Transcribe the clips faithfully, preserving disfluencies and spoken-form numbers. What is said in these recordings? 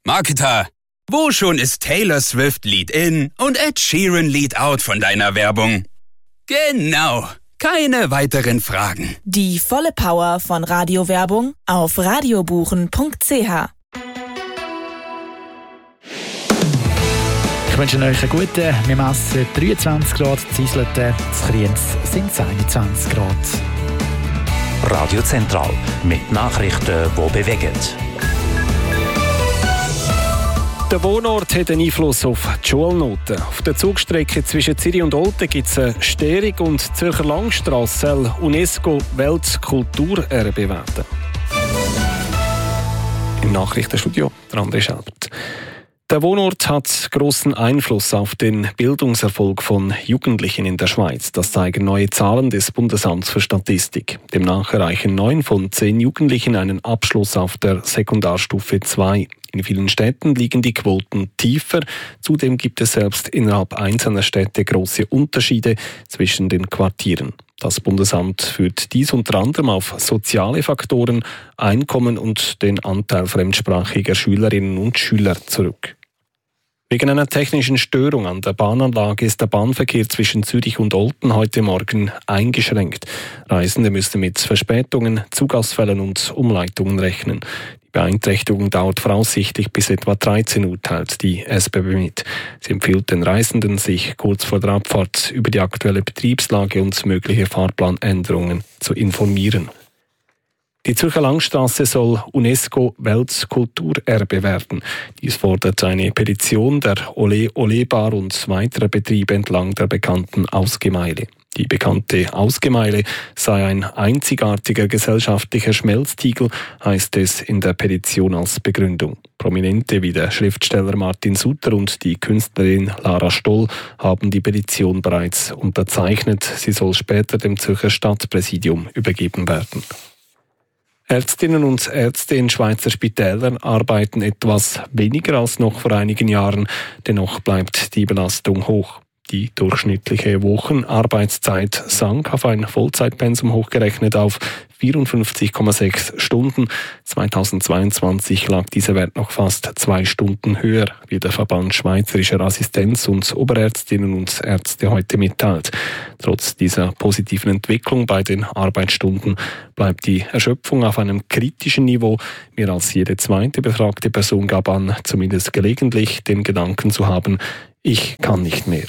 Marketer, wo schon ist Taylor Swift Lead In und Ed Sheeran Lead Out von deiner Werbung? Genau, keine weiteren Fragen. Die volle Power von Radiowerbung auf radiobuchen punkt c h. Ich wünsche euch einen guten. Wir messen dreiundzwanzig Grad, Zieselten, zu Kriens sind es einundzwanzig Grad. Radio Zentral mit Nachrichten, die bewegen. Der Wohnort hat einen Einfluss auf die Schulnoten. Auf der Zugstrecke zwischen Zürich und Olten gibt es eine Störung und die Zürcher Langstrasse soll UNESCO-Weltkulturerbe werden. Im Nachrichtenstudio der André Schelbert. Der Wohnort hat grossen Einfluss auf den Bildungserfolg von Jugendlichen in der Schweiz. Das zeigen neue Zahlen des Bundesamts für Statistik. Demnach erreichen neun von zehn Jugendlichen einen Abschluss auf der Sekundarstufe zwei. In vielen Städten liegen die Quoten tiefer. Zudem gibt es selbst innerhalb einzelner Städte große Unterschiede zwischen den Quartieren. Das Bundesamt führt dies unter anderem auf soziale Faktoren, Einkommen und den Anteil fremdsprachiger Schülerinnen und Schüler zurück. Wegen einer technischen Störung an der Bahnanlage ist der Bahnverkehr zwischen Zürich und Olten heute Morgen eingeschränkt. Reisende müssen mit Verspätungen, Zugausfällen und Umleitungen rechnen. Die Beeinträchtigung dauert voraussichtlich bis etwa dreizehn Uhr, teilt die S B B mit. Sie empfiehlt den Reisenden, sich kurz vor der Abfahrt über die aktuelle Betriebslage und mögliche Fahrplanänderungen zu informieren. Die Zürcher Langstrasse soll UNESCO-Weltkulturerbe werden. Dies fordert eine Petition der Ole Ole Bar und weiterer Betriebe entlang der bekannten Ausgemeile. Die bekannte Ausgemeile sei ein einzigartiger gesellschaftlicher Schmelztiegel, heißt es in der Petition als Begründung. Prominente wie der Schriftsteller Martin Sutter und die Künstlerin Lara Stoll haben die Petition bereits unterzeichnet. Sie soll später dem Zürcher Stadtpräsidium übergeben werden. Ärztinnen und Ärzte in Schweizer Spitälern arbeiten etwas weniger als noch vor einigen Jahren, dennoch bleibt die Belastung hoch. Die durchschnittliche Wochenarbeitszeit sank auf ein Vollzeitpensum hochgerechnet auf vierundfünfzig Komma sechs Stunden. zweitausendzweiundzwanzig lag dieser Wert noch fast zwei Stunden höher, wie der Verband Schweizerischer Assistenz- und Oberärztinnen und Ärzte heute mitteilt. Trotz dieser positiven Entwicklung bei den Arbeitsstunden bleibt die Erschöpfung auf einem kritischen Niveau. Mehr als jede zweite befragte Person gab an, zumindest gelegentlich den Gedanken zu haben, ich kann nicht mehr.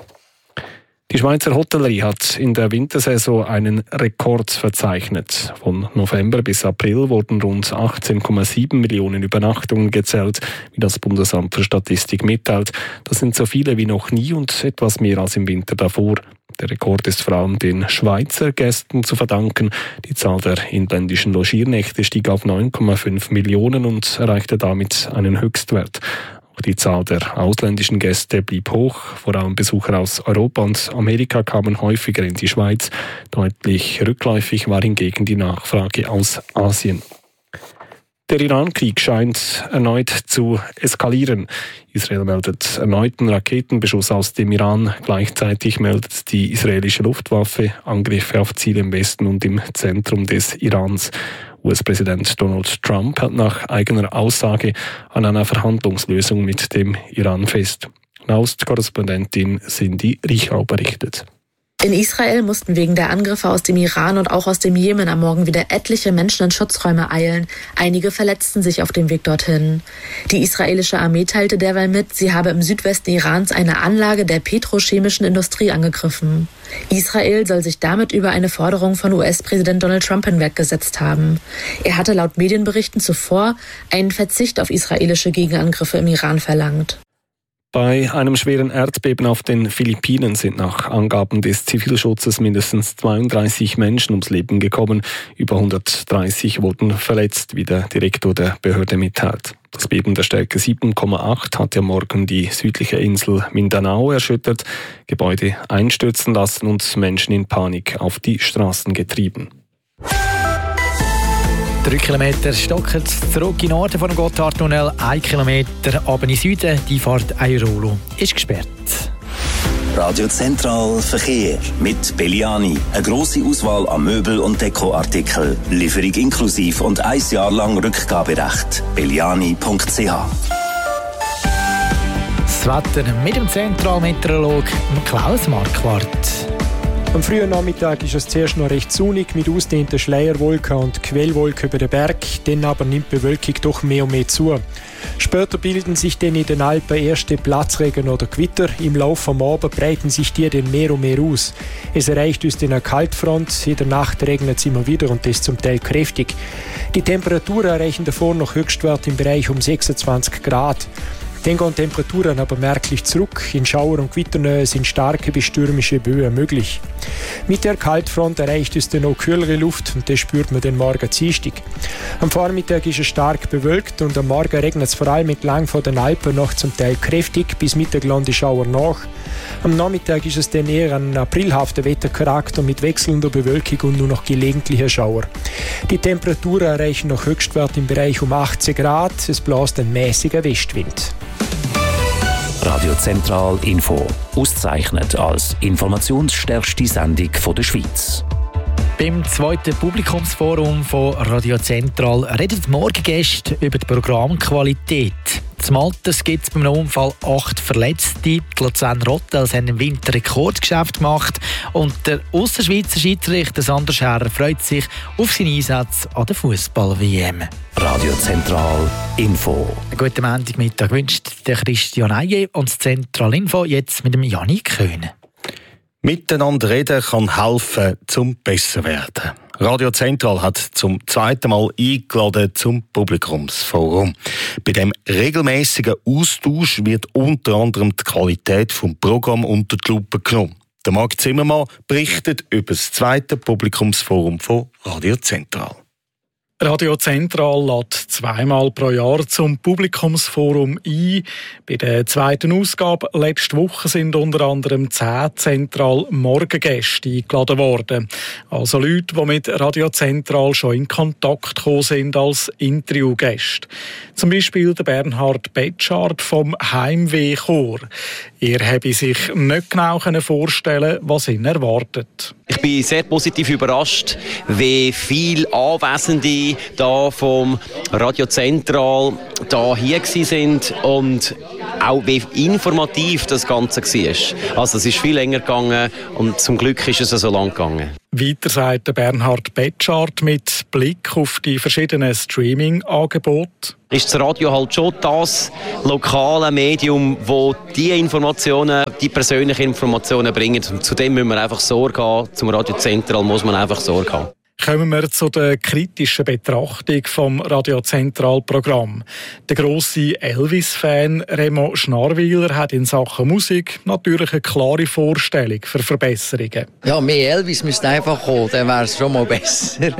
Die Schweizer Hotellerie hat in der Wintersaison einen Rekord verzeichnet. Von November bis April wurden rund achtzehn Komma sieben Millionen Übernachtungen gezählt, wie das Bundesamt für Statistik mitteilt. Das sind so viele wie noch nie und etwas mehr als im Winter davor. Der Rekord ist vor allem den Schweizer Gästen zu verdanken. Die Zahl der inländischen Logiernächte stieg auf neun Komma fünf Millionen und erreichte damit einen Höchstwert. Die Zahl der ausländischen Gäste blieb hoch. Vor allem Besucher aus Europa und Amerika kamen häufiger in die Schweiz. Deutlich rückläufig war hingegen die Nachfrage aus Asien. Der Iran-Krieg scheint erneut zu eskalieren. Israel meldet erneuten Raketenbeschuss aus dem Iran. Gleichzeitig meldet die israelische Luftwaffe Angriffe auf Ziele im Westen und im Zentrum des Irans. U S-Präsident Donald Trump hat nach eigener Aussage an einer Verhandlungslösung mit dem Iran fest. Nahost-Korrespondentin Cindy Richau berichtet. In Israel mussten wegen der Angriffe aus dem Iran und auch aus dem Jemen am Morgen wieder etliche Menschen in Schutzräume eilen. Einige verletzten sich auf dem Weg dorthin. Die israelische Armee teilte derweil mit, sie habe im Südwesten Irans eine Anlage der petrochemischen Industrie angegriffen. Israel soll sich damit über eine Forderung von U S-Präsident Donald Trump hinweggesetzt haben. Er hatte laut Medienberichten zuvor einen Verzicht auf israelische Gegenangriffe im Iran verlangt. Bei einem schweren Erdbeben auf den Philippinen sind nach Angaben des Zivilschutzes mindestens zweiunddreißig Menschen ums Leben gekommen. Über hundertdreißig wurden verletzt, wie der Direktor der Behörde mitteilt. Das Beben der Stärke sieben Komma acht hat am Morgen die südliche Insel Mindanao erschüttert, Gebäude einstürzen lassen und Menschen in Panik auf die Straßen getrieben. Drei Kilometer stockert zurück in den Norden von dem Gotthardtunnel, ein Kilometer ab in den Süden. Die Fahrt Airolo ist gesperrt. Radio Zentral Verkehr mit Belliani. Eine grosse Auswahl an Möbel- und Dekoartikeln. Lieferung inklusiv und ein Jahr lang Rückgaberecht. belliani punkt c h Das Wetter mit dem Zentralmeteorolog Klaus Marquardt. Am frühen Nachmittag ist es zuerst noch recht sonnig mit ausdehnten Schleierwolken und Quellwolken über den Berg, dann aber nimmt die Bewölkung doch mehr und mehr zu. Später bilden sich dann in den Alpen erste Platzregen oder Gewitter. Im Laufe des Abends breiten sich die dann mehr und mehr aus. Es erreicht uns dann eine Kaltfront, in der Nacht regnet es immer wieder und das zum Teil kräftig. Die Temperaturen erreichen davor noch Höchstwerte im Bereich um sechsundzwanzig Grad. Dann gehen die Temperaturen aber merklich zurück. In Schauer- und Gewitternähe sind starke bis stürmische Böen möglich. Mit der Kaltfront erreicht es dann auch kühlere Luft und das spürt man dann morgen Dienstag. Am Vormittag ist es stark bewölkt und am Morgen regnet es vor allem entlang von den Alpen noch zum Teil kräftig bis mittelgrande Schauer nach. Am Nachmittag ist es dann eher ein aprilhafter Wettercharakter mit wechselnder Bewölkung und nur noch gelegentliche Schauer. Die Temperaturen erreichen noch Höchstwerte im Bereich um achtzehn Grad. Es bläst ein mäßiger Westwind. Radio Zentral Info, ausgezeichnet als informationsstärkste Sendung der Schweiz. Beim zweiten Publikumsforum von Radio Zentral redet Morgengäste über die Programmqualität. Zum Alters gibt es beim Unfall acht Verletzte. Die Luzerner Hotels haben im Winter Rekordgeschäft gemacht. Und der Ausserschweizer Schiedsrichter Sander Scherer freut sich auf seine Einsätze an der Fußball-W M. Radio Zentral Info. Einen guten Montagmittag wünscht der Christian Eije und das Zentral Info jetzt mit dem Janik Köhn. Miteinander reden kann helfen, zum besser werden. Radio Zentral hat zum zweiten Mal eingeladen zum Publikumsforum. Bei dem regelmäßigen Austausch wird unter anderem die Qualität des Programms unter die Lupe genommen. Der Marc Zimmermann berichtet über das zweite Publikumsforum von Radio Zentral. Radio Zentral lädt zweimal pro Jahr zum Publikumsforum ein. Bei der zweiten Ausgabe letzte Woche sind unter anderem zehn Zentral-Morgengäste eingeladen worden. Also Leute, die mit Radio Zentral schon in Kontakt gekommen sind als Interviewgäste. Zum Beispiel der Bernhard Betschart vom Heimweh-Chor. Er habe sich nicht genau vorstellen, was ihn erwartet. Ich bin sehr positiv überrascht, wie viele Anwesende da vom Radio Zentral da hier sind und auch wie informativ das Ganze war. Also es ist viel länger gegangen und zum Glück ist es so lang gegangen. Weiter sagt Bernhard Betschart mit Blick auf die verschiedenen Streaming-Angebote. Ist das Radio halt schon das lokale Medium, wo die Informationen, die persönlichen Informationen bringen. Und zu dem müssen wir einfach Sorge haben. Zum Radio Zentral muss man einfach Sorge haben. Kommen wir zu der kritischen Betrachtung vom Radio Zentral-Programm. Der grosse Elvis-Fan Remo Schnarwiler hat in Sachen Musik natürlich eine klare Vorstellung für Verbesserungen. Ja, mehr Elvis müsste einfach kommen, dann wäre es schon mal besser.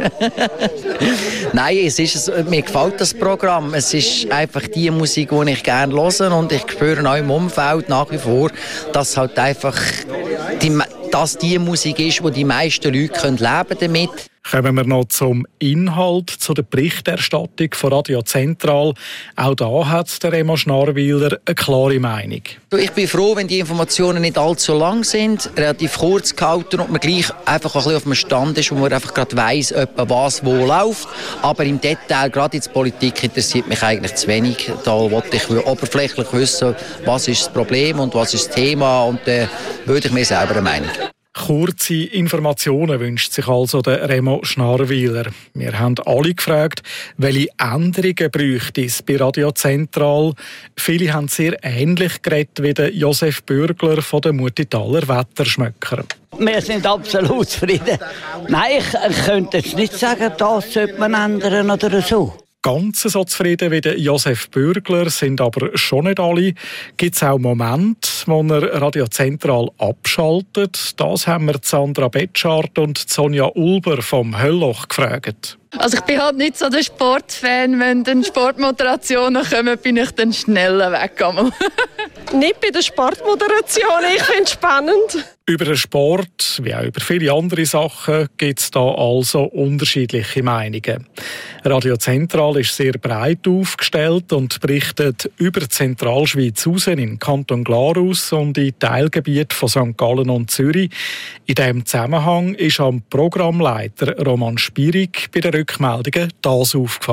Nein, es ist, mir gefällt das Programm. Es ist einfach die Musik, die ich gerne höre und ich spüre auch im Umfeld nach wie vor, dass halt einfach die, dass die Musik ist, die die meisten Leute können leben damit. Kommen wir noch zum Inhalt, zu der Berichterstattung von Radio Zentral. Auch da hat der Remo Schnarwiler eine klare Meinung. Ich bin froh, wenn die Informationen nicht allzu lang sind, relativ kurz gehalten und man gleich einfach ein bisschen auf dem Stand ist, wo man einfach gerade weiss, was wo läuft. Aber im Detail, gerade in der Politik, interessiert mich eigentlich zu wenig. Da wollte ich oberflächlich wissen, was ist das Problem und was ist das Thema, und dann äh, würde ich mir selber eine Meinung. Kurze Informationen wünscht sich also der Remo Schnarwiler. Wir haben alle gefragt, welche Änderungen bräuchte es bei Radio Zentral. Viele haben sehr ähnlich geredet wie der Josef Bürgler von den Murtitaler Wetterschmöcker. Wir sind absolut zufrieden. Nein, ich, ich könnte jetzt nicht sagen, das sollte man ändern oder so. Ganz so zufrieden wie der Josef Bürgler sind aber schon nicht alle. Gibt es auch Momente, wo er Radio Zentral abschaltet? Das haben wir Sandra Betschart und Sonja Ulber vom Hölloch gefragt. Also ich bin halt nicht so der Sportfan. Wenn dann Sportmoderationen kommen, bin ich dann schneller weg. Nicht bei der Sportmoderation, ich finde es spannend. Über den Sport, wie auch über viele andere Sachen, gibt es da also unterschiedliche Meinungen. Radio Zentral ist sehr breit aufgestellt und berichtet über die Zentralschweiz raus, in Kanton Glarus und in Teilgebieten von Sankt Gallen und Zürich. In diesem Zusammenhang ist am Programmleiter Roman Spierig bei den Rückmeldungen das aufgefallen.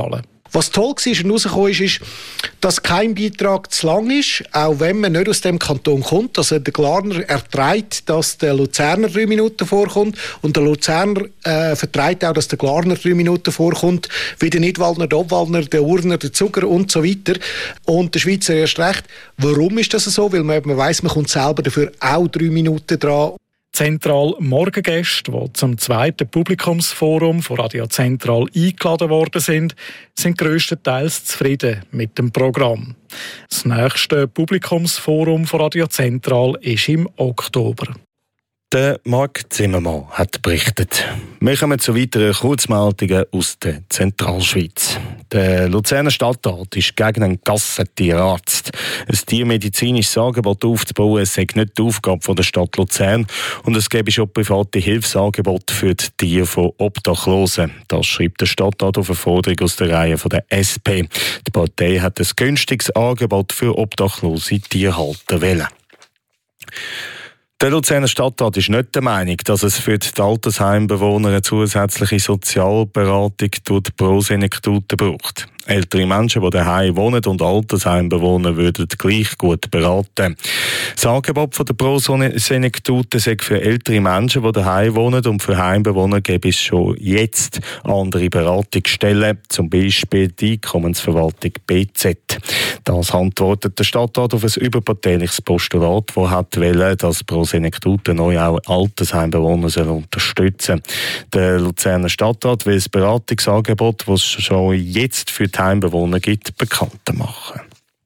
Was toll war und rausgekommen ist, ist, dass kein Beitrag zu lang ist, auch wenn man nicht aus dem Kanton kommt. Also der Glarner erträgt, dass der Luzerner drei Minuten vorkommt und der Luzerner äh, vertreibt auch, dass der Glarner drei Minuten vorkommt, wie der Nidwaldner, der Obwaldner, der Urner, der Zuger und so weiter. Und der Schweizer erst recht. Warum ist das so? Weil man, man weiss, man kommt selber dafür auch drei Minuten dran. Zentral Morgengäste, die zum zweiten Publikumsforum von Radio Zentral eingeladen worden sind, sind grösstenteils zufrieden mit dem Programm. Das nächste Publikumsforum von Radio Zentral ist im Oktober. Der Marc Zimmermann hat berichtet. Wir kommen zu weiteren Kurzmeldungen aus der Zentralschweiz. Der Luzerner Stadtrat ist gegen einen Gassentierarzt. Ein tiermedizinisches Angebot aufzubauen, sei nicht die Aufgabe der Stadt Luzern und es gäbe schon private Hilfsangebote für die Tiere von Obdachlosen. Das schreibt der Stadtrat auf eine Forderung aus der Reihe der S P. Die Partei hat ein günstiges Angebot für obdachlose Tierhalter wollen. Der Luzerner Stadtrat ist nicht der Meinung, dass es für die Altersheimbewohner eine zusätzliche Sozialberatung durch die Pro-Senektute braucht. Ältere Menschen, die daheim wohnen und Altersheimbewohner würden gleich gut beraten. Das Angebot der Pro-Senektute sei für ältere Menschen, die daheim wohnen und für Heimbewohner gäbe es schon jetzt andere Beratungsstellen, zum Beispiel die Einkommensverwaltung B Z. Das antwortet der Stadtrat auf ein überparteiliches Postulat, das hat wollen, dass Pro-Senektute neu auch Altersheimbewohner unterstützen soll. Der Luzerner Stadtrat will das Beratungsangebot, das es schon jetzt für die Heimbewohner gibt, bekannter machen.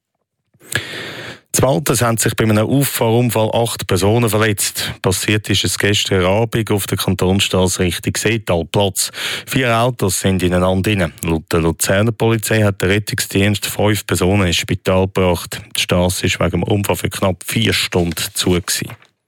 In Walters haben sich bei einem Auffahrunfall acht Personen verletzt. Passiert ist es gestern Abend auf der Kantonsstrasse Richtung Seetalplatz. Vier Autos sind ineinander rein. Laut der Luzerner Polizei hat der Rettungsdienst fünf Personen ins Spital gebracht. Die Strasse war wegen dem Unfall für knapp vier Stunden zu gewesen.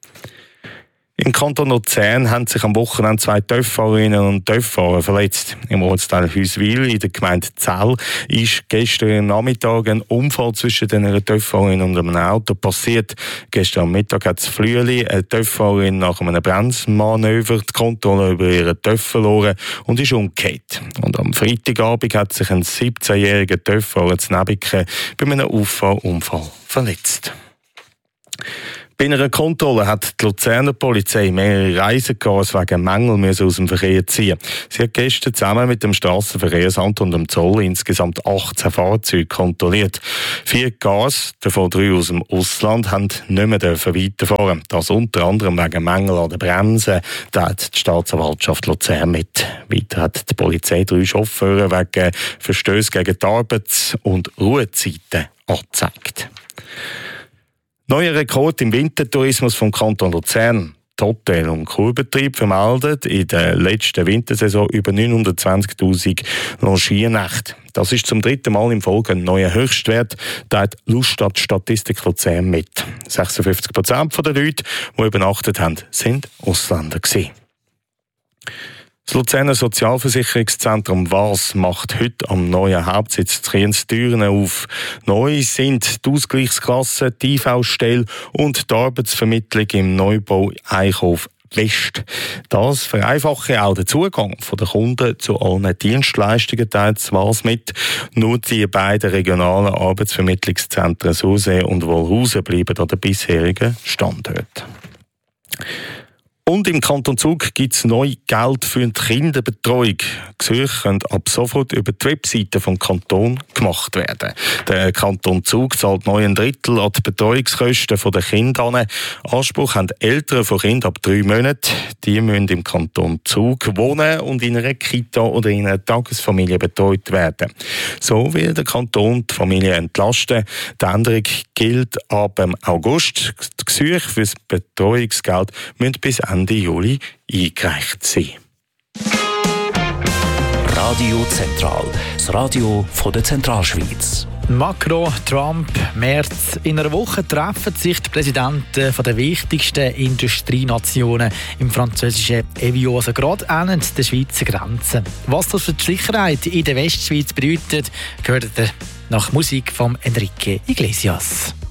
Im Kanton Luzern haben sich am Wochenende zwei Töffahrerinnen und Töfffahrer verletzt. Im Ortsteil Hüswil in der Gemeinde Zell ist gestern Nachmittag ein Unfall zwischen einer Töfffahrerin und einem Auto passiert. Gestern am Mittag hat das Flüeli eine Töfffahrerin nach einem Bremsmanöver die Kontrolle über ihren Töff verloren und ist umgekehrt. Und am Freitagabend hat sich ein siebzehnjähriger Töfffahrer zu Nebiken bei einem Auffahrunfall verletzt. Bei einer Kontrolle hat die Luzerner Polizei mehrere Reisegas wegen Mängel aus dem Verkehr ziehen. Sie hat gestern zusammen mit dem Strassenverkehrsamt und dem Zoll insgesamt achtzehn Fahrzeuge kontrolliert. Vier Gas, davon drei aus dem Ausland, haben nicht mehr weiterfahren. Das unter anderem wegen Mängel an den Bremsen, teilt die Staatsanwaltschaft Luzern mit. Weiter hat die Polizei drei Chauffeure wegen Verstöße gegen die Arbeits- und Ruhezeiten angezeigt. Neuer Rekord im Wintertourismus vom Kanton Luzern. Die Hotel- und Kurbetriebe vermelden in der letzten Wintersaison über neunhundertzwanzigtausend Logiernächte. Das ist zum dritten Mal in Folge ein neuer Höchstwert, teilt Luststadt Statistik Luzern mit. sechsundfünfzig Prozent der Leute, die übernachtet haben, sind Ausländer gewesen. Das Luzerner Sozialversicherungszentrum W A S macht heute am neuen Hauptsitz Kriens Türen auf. Neu sind die Ausgleichskasse, die I V-Stelle und die Arbeitsvermittlung im Neubau Eichhof West. Das vereinfache auch den Zugang der Kunden zu allen Dienstleistungen, teilt W A S mit. Nur die beiden regionalen Arbeitsvermittlungszentren Sursee und Wolhausen bleiben an den bisherigen Standorten. Und im Kanton Zug gibt es neu Geld für die Kinderbetreuung. Gesuche können ab sofort über die Webseite vom Kanton gemacht werden. Der Kanton Zug zahlt neu ein Drittel an die Betreuungskosten der Kinder an. Anspruch haben Eltern von Kindern ab drei Monaten. Die müssen im Kanton Zug wohnen und in einer Kita oder in einer Tagesfamilie betreut werden. So will der Kanton die Familie entlasten. Die Änderung gilt ab August. Die Gesuche für das Betreuungsgeld müssen bis Ende Juli eingereicht sein. Radio Zentral, das Radio von der Zentralschweiz. Macron, Trump, Merz. In einer Woche treffen sich die Präsidenten der wichtigsten Industrienationen im französischen Evian, also gerade an der Schweizer Grenze. Was das für die Sicherheit in der Westschweiz bedeutet, gehört ihr nach Musik von Enrique Iglesias.